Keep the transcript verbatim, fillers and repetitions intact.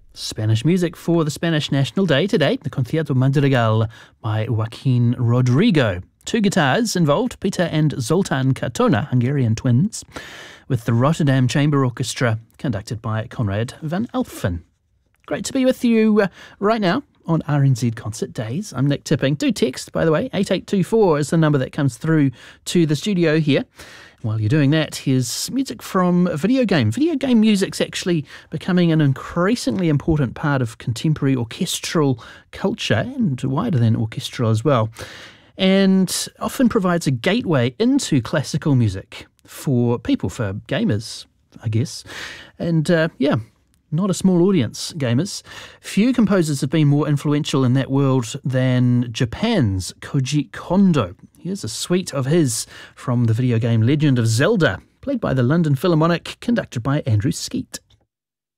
Spanish music for the Spanish National Day today, the Concierto Madrigal by Joaquin Rodrigo. Two guitars involved, Peter and Zoltán Katona, Hungarian twins, with the Rotterdam Chamber Orchestra, conducted by Conrad van Alphen. Great to be with you uh, right now on R N Z Concert Days. I'm Nick Tipping. Do text, by the way, eight eight two four is the number that comes through to the studio here. While you're doing that, here's music from a video game. Video game music's actually becoming an increasingly important part of contemporary orchestral culture, and wider than orchestral as well, and often provides a gateway into classical music for people, for gamers, I guess. And uh, yeah, not a small audience, gamers. Few composers have been more influential in that world than Japan's Koji Kondo. Here's a suite of his from the video game Legend of Zelda, played by the London Philharmonic, conducted by Andrew Skeet.